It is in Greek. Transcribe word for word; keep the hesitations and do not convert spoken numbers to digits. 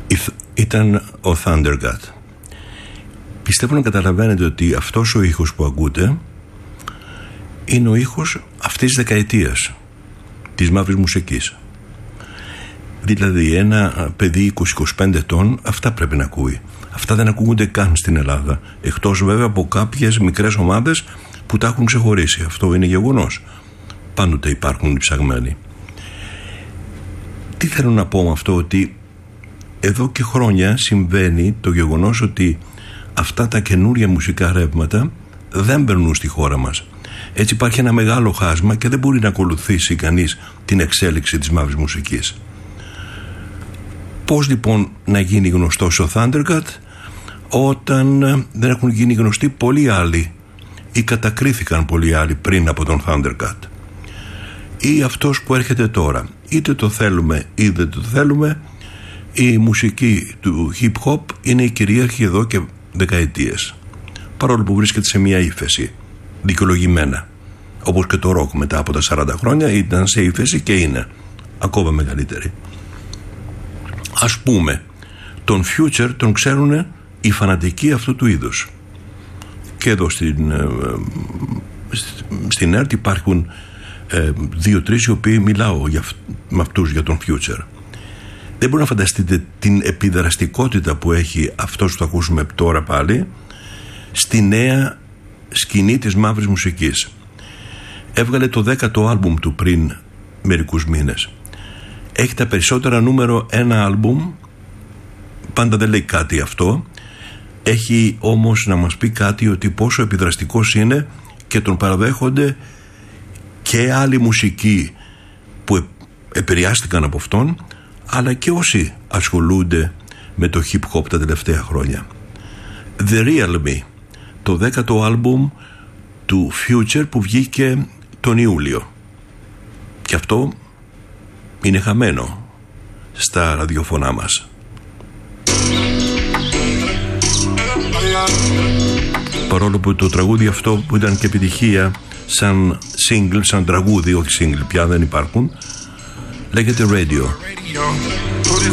Ήταν ο Thundercat. Πιστεύω να καταλαβαίνετε ότι αυτός ο ήχος που ακούτε είναι ο ήχος αυτής της δεκαετίας της μαύρης μουσικής. Δηλαδή ένα παιδί είκοσι με είκοσι πέντε ετών αυτά πρέπει να ακούει. Αυτά δεν ακούγονται καν στην Ελλάδα, εκτός βέβαια από κάποιες μικρές ομάδες που τα έχουν ξεχωρίσει. Αυτό είναι γεγονός. Πάντοτε υπάρχουν οι ψαγμένοι. Τι θέλω να πω με αυτό? Ότι εδώ και χρόνια συμβαίνει το γεγονός ότι αυτά τα καινούρια μουσικά ρεύματα δεν περνούν στη χώρα μας. Έτσι υπάρχει ένα μεγάλο χάσμα και δεν μπορεί να ακολουθήσει κανείς την εξέλιξη της μαύρης μουσικής. Πώς λοιπόν να γίνει γνωστός ο Thundercat όταν δεν έχουν γίνει γνωστοί πολλοί άλλοι ή κατακρίθηκαν πολλοί άλλοι πριν από τον Thundercat? Ή αυτός που έρχεται τώρα, είτε το θέλουμε είτε δεν το θέλουμε, η μουσική του hip hop είναι η κυρίαρχη εδώ και δεκαετίες, παρόλο που βρίσκεται σε μια ύφεση δικαιολογημένα, όπως και το rock μετά από τα σαράντα χρόνια ήταν σε ύφεση και είναι ακόμα μεγαλύτερη. Ας πούμε, τον Future τον ξέρουν οι φανατικοί αυτού του είδους. Και εδώ στην, στην ΕΡΤ υπάρχουν ε, δύο-τρεις οι οποίοι μιλάω για, με αυτούς για τον Future. Δεν μπορεί να φανταστείτε την επιδραστικότητα που έχει αυτός που θα ακούσουμε τώρα πάλι στη νέα σκηνή της μαύρης μουσικής. Έβγαλε το δέκατο άλμπουμ του πριν μερικούς μήνες. Έχει τα περισσότερα νούμερο ένα άλμπουμ. Πάντα δεν λέει κάτι αυτό. Έχει όμως να μας πει κάτι, ότι πόσο επιδραστικός είναι και τον παραδέχονται και άλλοι μουσικοί που επηρεάστηκαν από αυτόν, αλλά και όσοι ασχολούνται με το hip hop τα τελευταία χρόνια. The Real Me, το δέκατο άλμπουμ του Future που βγήκε τον Ιούλιο. Και αυτό είναι χαμένο στα ραδιοφωνά μας. Παρόλο που το τραγούδι αυτό που ήταν και επιτυχία σαν single, σαν τραγούδι, όχι single πια δεν υπάρχουν, λέγεται Radio.